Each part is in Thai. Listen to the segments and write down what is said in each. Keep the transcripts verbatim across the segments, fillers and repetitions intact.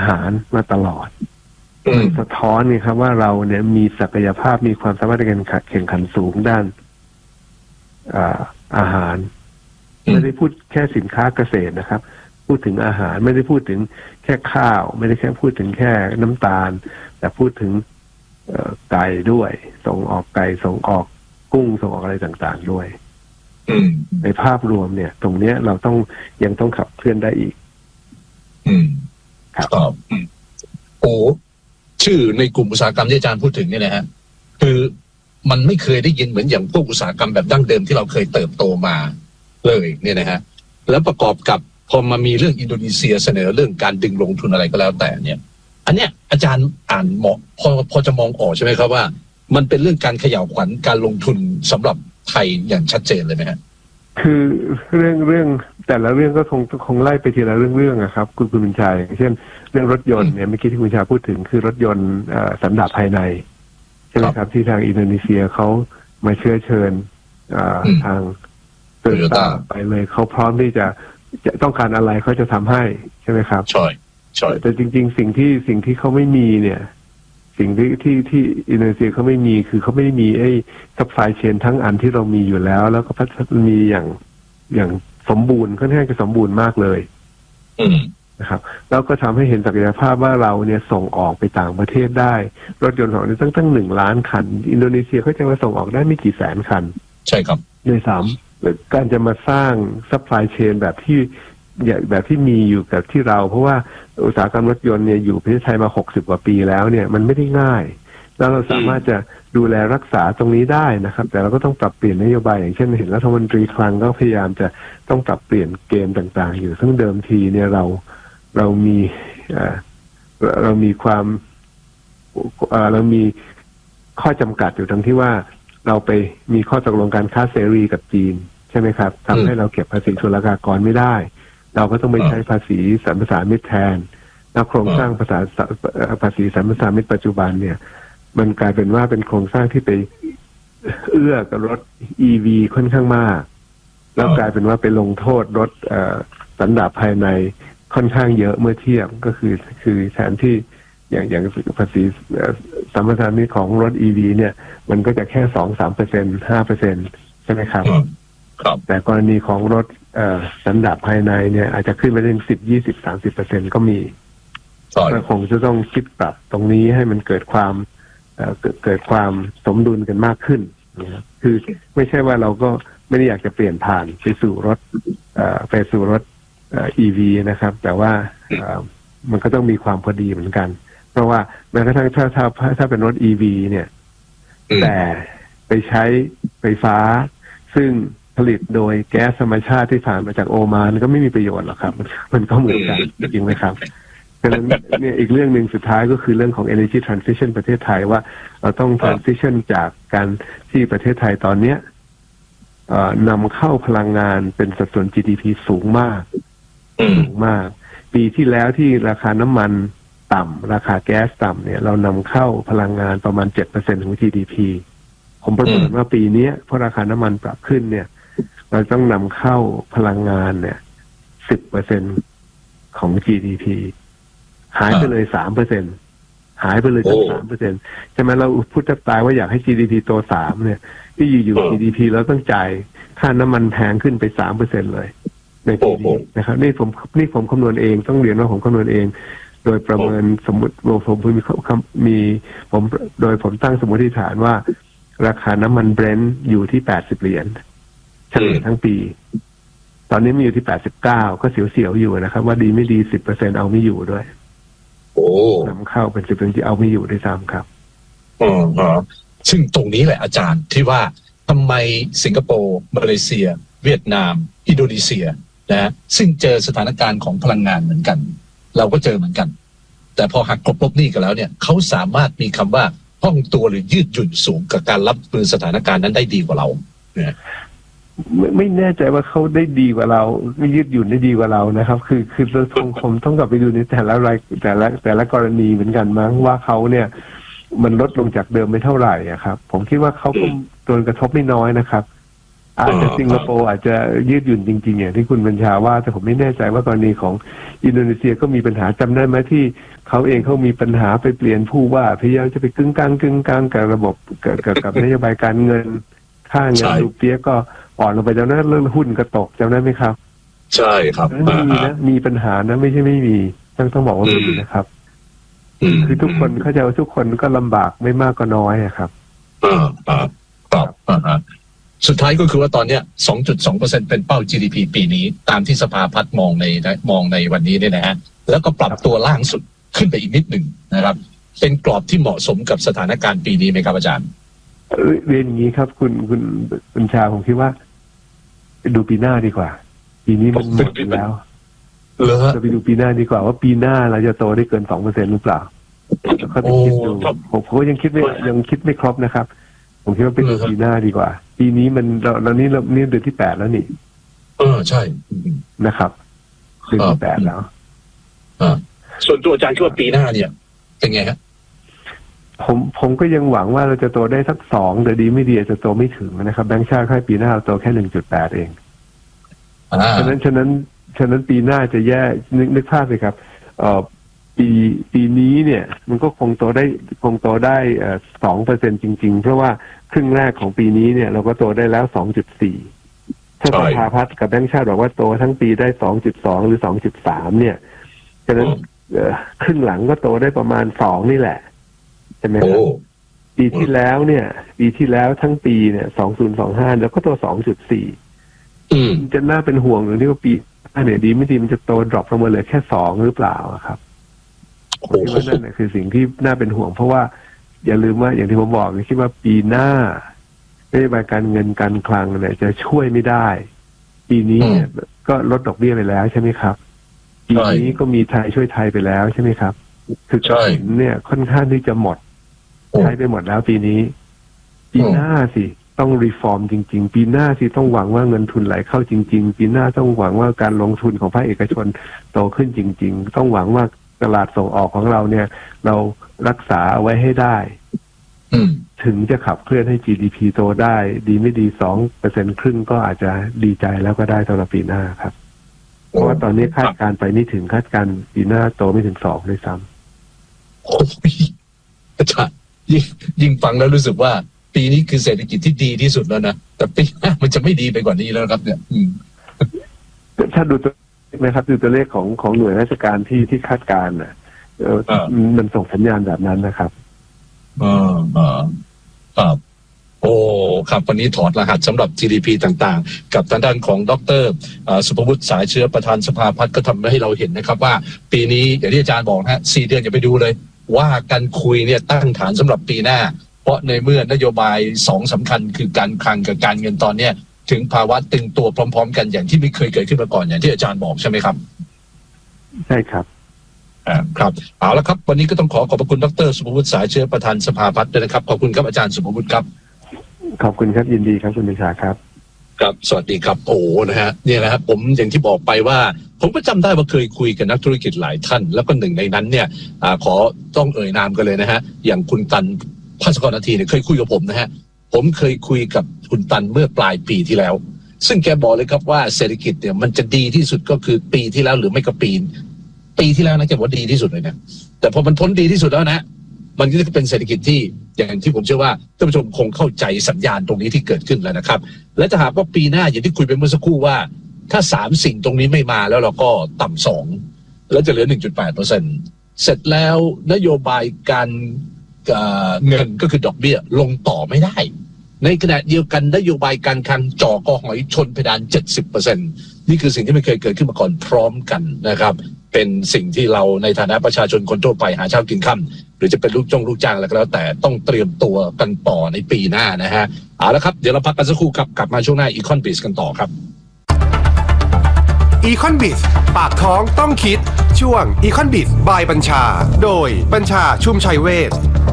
หารมาตลอดมันสะท้อนนี่ครับว่าเราเนี่ยมีศักยภาพมีความสามารถในการแข่งขันสูงด้านอาอาหารไม่ได้พูดแค่สินค้าเกษตรนะครับพูดถึงอาหารไม่ได้พูดถึงแค่ข้าวไม่ได้แค่พูดถึงแค่น้ำตาลแต่พูดถึงไก่ด้วยส่งออกไก่ส่งออกกุ้งส่งออกอะไรต่างๆด้วยในภาพรวมเนี่ยตรงเนี้ยเราต้องยังต้องขับเคลื่อนได้อีกอืมครับโอ้ชื่อในกลุ่มอุตสาหกรรมที่อาจารย์พูดถึงนี่นะฮะคือมันไม่เคยได้ยินเหมือนอย่างพวกอุตสาหกรรมแบบดั้งเดิมที่เราเคยเติบโตมาเลยเนี่ยนะฮะแล้วประกอบกับพอมามีเรื่องอินโดนีเซียเสนอเรื่องการดึงลงทุนอะไรก็แล้วแต่เนี่ยอันเนี้ยอาจารย์อ่านเหมาะพอพอจะมองออกใช่ไหมครับว่ามันเป็นเรื่องการเขย่าขวัญการลงทุนสำหรับไทยอย่างชัดเจนเลยไหมฮะคือเรื่องเรื่องแต่ละเรื่องก็คงคงไล่ไปทีละเรื่องเรื่องนะครับคุณคุณบุญชัยเช่นเรื่องรถยนต์เนี่ยเมื่อกี้ที่คุณชาพูดถึงคือรถยนต์สันดาปภายในใช่ไหมครับที่ทางอินโดนีเซียเขามาเชื้อเชิญทางโตโยต้าไปเลยเขาพร้อมที่จะจะต้องการอะไรเขาจะทำให้ใช่ไหมครับใช่ใช่แต่จริงๆสิ่งที่สิ่งที่เขาไม่มีเนี่ยสิ่งที่ที่ที่อินโดนีเซียเขาไม่มีคือเขาไม่มีไอ้ซัพพลายเชนทั้งอันที่เรามีอยู่แล้วแล้วก็พัฒนามีอย่างอย่างสมบูรณ์ค่อนข้างจะสมบูรณ์มากเลยนะครับแล้วก็ทำให้เห็นศักยภาพว่าเราเนี่ยส่งออกไปต่างประเทศได้รถยนต์ของเราตั้งตั้งหนึ่งล้านคันอินโดนีเซียเขาจะมาส่งออกได้ไม่กี่แสนคันใช่ครับในสามการจะมาสร้างซัพพลายเชนแบบที่แบบที่มีอยู่กับที่เราเพราะว่าอุตสาหกรรมรถยนต์เนี่ยอยู่ประเทศไทยมาหกสิบกว่าปีแล้วเนี่ยมันไม่ได้ง่ายแล้วเราสามารถจะดูแลรักษาตรงนี้ได้นะครับแต่เราก็ต้องปรับเปลี่ยนนโยบายอย่างเช่นเห็นรัฐมนตรีคลังก็พยายามจะต้องปรับเปลี่ยนเกณฑ์ต่างๆอยู่ซึ่งเดิมทีเนี่ยเราเรามีเรามีความเรามีข้อจำกัดอยู่ทั้งที่ว่าเราไปมีข้อตกลงการค้าเสรีกับจีนใช่ไหมครับทำให้เราเก็บภาษีศุลกากรไม่ได้เราก็ต้องไปใช้ภาษีสรรพสามิตแทนแล้วโครงสร้างภาษาภาษีสรรพสามิตปัจจุบันเนี่ยมันกลายเป็นว่าเป็นโครงสร้างที่ไปเอื้อกับรถ อี วี ค่อนข้างมากแล้วกลายเป็นว่าไปลงโทษรถสันดาปภายในค่อนข้างเยอะเมื่อเทียบก็คือคือแทนที่อย่างอย่างภาษีสัมปทานนี้ของรถ อี วี เนี่ยมันก็จะแค่สองสามเปอร์เซ็นต์ห้าเปอร์เซ็นต์ใช่ไหมครับแต่กรณีของรถสันดาปภายในเนี่ยอาจจะขึ้นไปถึงสิบยี่สิบสามสิบเปอร์เซ็นต์ก็มีก็คงจะต้องคิดปรับตรงนี้ให้มันเกิดความเกิดความสมดุลกันมากขึ้นนะครับคือไม่ใช่ว่าเราก็ไม่ได้อยากจะเปลี่ยนผ่านไปสู่รถไปสู่รถ อี วี นะครับแต่ว่ามันก็ต้องมีความพอดีเหมือนกันเพราะว่าแม้กระทั่งถ้าถ้าถ้าเป็นรถ อี วี เนี่ยแต่ไปใช้ไฟฟ้าซึ่งผลิตโดยแก๊สธรรมชาติที่ผ่านมาจากโอมานก็ไม่มีประโยชน์หรอกครับมันก็เหมือนกันจริงไหมครับฉะนั้นเนี่ยอีกเรื่องหนึ่งสุดท้ายก็คือเรื่องของ energy transition ประเทศไทยว่าเราต้อง transition จากการที่ประเทศไทยตอนเนี้ยนำเข้าพลังงานเป็นสัดส่วน จี ดี พี สูงมากสูงมากปีที่แล้วที่ราคาน้ำมันต่ำราคาแก๊สต่ำเนี่ยเรานำเข้าพลังงานประมาณ เจ็ดเปอร์เซ็นต์ ของ จี ดี พี ผมประเมินว่าปีนี้เพราะราคาน้ำมันปรับขึ้นเนี่ยเราต้องนำเข้าพลังงานเนี่ย สิบเปอร์เซ็นต์ ของ จี ดี พี หายไปเลย สามเปอร์เซ็นต์ หายไปเลยจาก สามเปอร์เซ็นต์ ใช่ไหมเราพูดแทบตายว่าอยากให้ จี ดี พี โต สาม เนี่ยที่อยู่ๆ จี ดี พี เราต้องจ่ายค่าน้ำมันแพงขึ้นไป สามเปอร์เซ็นต์ เลยในปีนี้นะครับนี่ผมนี่ผมคำนวณเองต้องเรียนว่าผมคำนวณเองโดยประเมินสมมติผมมีมีผมโดยผมตั้งสมมติฐานว่าราคาน้ำมันเบรนท์อยู่ที่แปดสิบเหรียญเฉลี่ยทั้งปีตอนนี้มีอยู่ที่แปดสิบเก้าก็เสียวๆอยู่นะครับว่าดีไม่ดี สิบเปอร์เซ็นต์ เอาไม่อยู่ด้วยโอ้นำเข้าเป็น สิบเปอร์เซ็นต์ ที่เอาไม่อยู่ด้วยซ้ำครับอ๋อซึ่งตรงนี้แหละอาจารย์ที่ว่าทำไมสิงคโปร์มาเลเซียเวียดนามอินโดนีเซียนะซึ่งเจอสถานการณ์ของพลังงานเหมือนกันเราก็เจอเหมือนกันแต่พอหักกลบลบหนี้กันแล้วเนี่ยเขาสามารถมีคำว่าคล่องตัวหรือยืดหยุ่นสูงกับการรับมือสถานการณ์นั้นได้ดีกว่าเราเนี่ยไม่ไม่แน่ใจว่าเขาได้ดีกว่าเราไม่ยืดหยุ่นได้ดีกว่าเรานะครับคือคือเราคงคงต้องกลับไปดูในแต่ละรายแต่ละแต่ละกรณีเหมือนกันมั้งว่าเขาเนี่ยมันลดลงจากเดิมไม่เท่าไหร่อะครับผมคิดว่าเขาก็โดนกระทบไม่น้อยนะครับอาจจะสิงคโปร์อาจจะยืดหยุ่นจริงๆอย่างที่คุณบัญชาว่าแต่ผมไม่แน่ใจว่ากรณีของอินโดนีเซียก็มีปัญหาจำได้ไหมที่เขาเองเขามีปัญหาไปเปลี่ยนผู้ว่าพยายามจะไปกึ่งกลางกึ่งกลางกับระบบกับกับนโยบายการเงินค่าเงินรูเปียก็อ่อนลงไปจำนั้นเรื่องหุ้นก็ตกจำได้ไหมครับใช่ครับมีนะมีปัญหานะไม่ใช่ไม่มีต้องต้องบอกว่ามีนะครับคือทุกคนเข้าใจว่าทุกคนก็ลำบากไม่มากก็น้อยครับอ่าอ่าครับอ่าสุดท้ายก็คือว่าตอนเนี้ย สองจุดสองเปอร์เซ็นต์ เป็นเป้า จี ดี พี ปีนี้ตามที่สภาพัฒน์มองในมองในวันนี้เนี่ยนะฮะแล้วก็ปรับตัวล่างสุดขึ้นไปอีกนิดหนึ่งนะครับเป็นกรอบที่เหมาะสมกับสถานการณ์ปีนี้ไหมครับอาจารย์เรียนอย่างนี้ครับคุณคุณคุณชาผมคิดว่าดูปีหน้าดีกว่าปีนี้มันหมดแล้วจะไปดูปีหน้าดีกว่าว่าปีหน้าเราจะโตได้เกิน สองเปอร์เซ็นต์ หรือเปล่าแล้วก็คิดดูผมก็ยังคิดไม่ยังคิดไม่ครบนะครับผมคิดว่าเป็นปีหน้าดีกว่าปีนี้มันเราเรานี่เรานี่เดือนที่แปดแล้วนี่เออใช่นะครับเดือนที่แปดแล้วอ่าส่วนตัวอาจารย์คิดว่าปีหน้าเนี่ยเป็นไงครับผมผมก็ยังหวังว่าเราจะโตได้สักสองแต่ดีไม่ดีอาจจะโตไม่ถึงนะครับแบงก์ชาติค่ายปีหน้าเราโตแค่หนึ่งจุดแปดเองฉะนั้นฉะนั้นฉะนั้นปีหน้าจะแย่นึกนึกภาพเลยครับเอ่อปีปีนี้เนี่ยมันก็คงโตได้คงโตได้เอ่อสองเปอร์เซ็นต์จริงๆเพราะว่าครึ่งแรกของปีนี้เนี่ยเราก็โตได้แล้วสองจุดสี่ถ้าสภาพัฒน์กับแบงก์ชาติบอกว่าโตทั้งปีได้สองจุดสองหรือสองจุดสามเนี่ยฉะนั้นครึ่งหลังก็โตได้ประมาณสองนี่แหละใช่ไหมครับปีที่แล้วเนี่ยปีที่แล้วทั้งปีเนี่ยสองพันยี่สิบห้าแล้วก็โต สองจุดสี่ อืมจะน่าเป็นห่วงหรือที่ว่าปีอันไหนดีไม่ดีมันจะโตดรอปลงมาเหลือแค่สองหรือเปล่าครับผมคิดว่านั่นแหละคือสิ่งที่น่าเป็นห่วงเพราะว่าอย่าลืมว่าอย่างที่ผมบอกคิดว่าปีหน้านโยบายการเงินการคลังเนี่ยจะช่วยไม่ได้ปีนี้เนี่ยก็ลดดอกเบี้ยไปแล้วใช่ไหมครับปีนี้ก็มีไทยช่วยไทยไปแล้วใช่ไหมครับคือเงินเนี่ยค่อนข้างที่จะหมดใช้ไปหมดแล้วปีนี้ปีหน้าสิต้องรีฟอร์มจริงๆปีหน้าสิต้องหวังว่าเงินทุนไหลเข้าจริงๆปีหน้าต้องหวังว่าการลงทุนของภาคเอกชนโตขึ้นจริงๆต้องหวังว่าตลาดส่งออกของเราเนี่ยเรารักษาเอาไว้ให้ได้ถึงจะขับเคลื่อนให้ จี ดี พี โตได้ดีไม่ดี สองเปอร์เซ็นต์ ครึ่งก็อาจจะดีใจแล้วก็ได้สำหรับปีหน้าครับเพราะว่าตอนนี้คาดการไปไม่ถึงคาดการปีหน้าโตไม่ถึงสองเลยซ้ำโอ้ยอาจารย์ยิ่งยิ่งฟังแล้วรู้สึกว่าปีนี้คือเศรษฐกิจที่ดีที่สุดแล้วนะแต่ปีหน้ามันจะไม่ดีไปกว่านี้แล้วครับเนี่ยถ้าดูตัวไหมครับดูตัวเลขของของหน่วยราชการที่ที่คาดการณ์น่ะมันส่งสัญญาณแบบนั้นนะครับอ่าอ่าครับโอ้ครับวันนี้ถอดรหัสสำหรับ จี ดี พี ต่างๆกับทางด้านของดร.สุภวุฒิสายเชื้อประธานสภาพัฒน์ก็ทำให้เราเห็นนะครับว่าปีนี้อย่างที่อาจารย์บอกนะฮะสี่เดือนอย่าไปดูเลยว่ากันคุยเนี่ยตั้งฐานสำหรับปีหน้าเพราะในเมื่อนโยบายสองสำคัญคือการคลังกับการเงินตอนเนี้ยถึงภาวะตึงตัวพร้อมๆกันอย่างที่ไม่เคยเกิดขึ้นมาก่อนอย่างที่อาจารย์บอกใช่ไหมครับใช่ครับอ่าครับเอาละครับวันนี้ก็ต้องขอขอบพระคุณดร.สุภวุฒิสายเชื้อประธานสภาพัฒน์ด้วยนะครับขอบคุณครับอาจารย์สุภวุฒิครับขอบคุณครับยินดีครับคุณปิชาครับครับสวัสดีครับโอ้นะฮะเนี่ยนะครับผมอย่างที่บอกไปว่าผมก็จำได้ว่าเคยคุยกับนักธุรกิจหลายท่านแล้วก็หนึ่งในนั้นเนี่ยอ่าขอต้องเอ่ยนามกันเลยนะฮะอย่างคุณตันภาสกรนาทีเนี่ยเคยคุยกับผมนะฮะผมเคยคุยกับคุณตันเมื่อปลายปีที่แล้วซึ่งแกบอกเลยครับว่าเศรษฐกิจเนี่ยมันจะดีที่สุดก็คือปีที่แล้วหรือไม่ก็ปีปีที่แล้วนะแกบอกว่าดีที่สุดเลยนะแต่พอมันพ้นดีที่สุดแล้วนะมันก็จะเป็นเศรษฐกิจที่อย่างที่ผมเชื่อว่าท่านผู้ชมคงเข้าใจสัญญาณตรงนี้ที่เกิดขึ้นแล้วนะครับและถ้าหากว่าปีหน้าอย่างที่คุยไปเมื่อสักครู่ว่าถ้าสามสิ่งตรงนี้ไม่มาแล้วเราก็ต่ำสองแล้วจะเหลือ หนึ่งจุดแปดเปอร์เซ็นต์ เสร็จแล้วนโยบายการเงินก็คือดอกเบี้ยลงต่อไม่ได้ในขณะเดียวกันนโยบายการคลังจ่อกอหอยชนเพดาน เจ็ดสิบเปอร์เซ็นต์ นี่คือสิ่งที่ไม่เคยเกิดขึ้นมาก่อนพร้อมกันนะครับเป็นสิ่งที่เราในฐานะประชาชนคนทั่วไปหาเช้ากินค่ำหรือจะเป็นลูกจ้างลูกจ้างอะไรก็แล้วแต่ต้องเตรียมตัวกันต่อในปีหน้านะฮะเอาละครับเดี๋ยวเราพักกันสักครู่ครับกลับมาช่วงหน้า Econ Biz กันต่อครับ Econ Biz ปากท้องต้องคิดช่วง Econ Biz by บัญชาโดยบัญชาชุมชัยเวช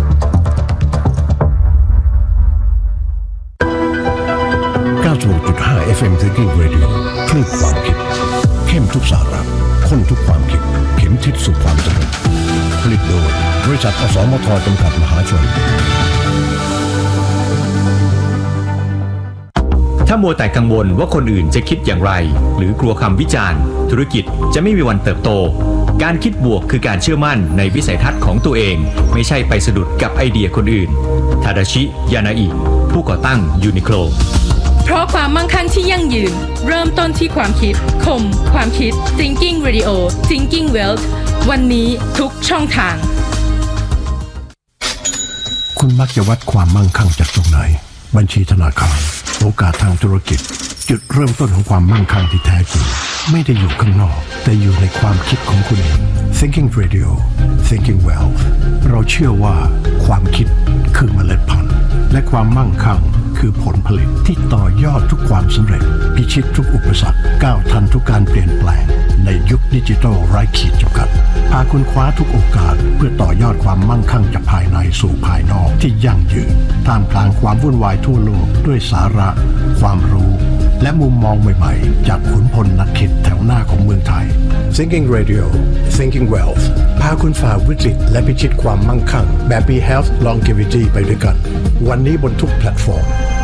เก้าสิบหกจุดห้า เอฟ เอ็ม Thinking Radio คลื่นความคิดเข้มทุกสาระข้นทุกความคิดเข็มทิศสู่ความสำเร็จผลิตโดยบริษัทอสมทจำกัดมหาชนถ้ามัวแต่กังวลว่าคนอื่นจะคิดอย่างไรหรือกลัวคำวิจารณ์ธุรกิจจะไม่มีวันเติบโตการคิดบวกคือการเชื่อมั่นในวิสัยทัศน์ของตัวเองไม่ใช่ไปสะดุดกับไอเดียคนอื่นทาดาชิยานาอิผู้ก่อตั้งยูนิโคลเพราะความมั่งคั่งที่ยั่งยืนเริ่มต้นที่ความคิดคมความคิด Thinking Radio Thinking Wealth วันนี้ทุกช่องทางคุณมักจะวัดความมั่งคั่งจากตรงไหนบัญชีธนาคารโอกาสทางธุรกิจจุดเริ่มต้นของความมั่งคั่งที่แท้จริงไม่ได้อยู่ข้างนอกแต่อยู่ในความคิดของคุณเอง Thinking Radio Thinking Wealth เราเชื่อว่าความคิดคือเมล็ดพันธุ์และความมั่งคั่งคือผลผลิตที่ต่อยอดทุกความสำเร็จพิชิตทุกอุปสรรคก้าวทันทุกการเปลี่ยนแปลงในยุคดิจิทัลไร้ขีดจำกัดพาคุณคว้าทุกโอกาสเพื่อต่อยอดความมั่งคั่งจากภายในสู่ภายนอกที่ยั่งยืนท่ามกลางความวุ่นวายทั่วโลกด้วยสาระความรู้และมุมมองใหม่ๆจากขุนพลนักคิดแถวหน้าของเมืองไทย Thinking Radio Thinking Wealth พาคุณฝ่าวิกฤตและพิชิตความมั่งคั่งแบบมี Health Longevity ไปด้วยกันวันนี้บนทุกแพลตฟอร์ม